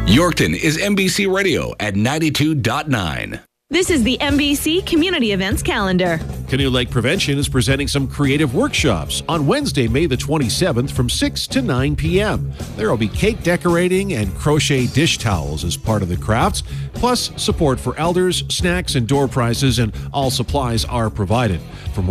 Yorkton is NBC Radio at 92.9. This is the NBC Community Events Calendar. Canoe Lake Prevention is presenting some creative workshops on Wednesday, May the 27th from 6 to 9 p.m. There will be cake decorating and crochet dish towels as part of the crafts, plus support for elders, snacks, and door prizes, and all supplies are provided. For more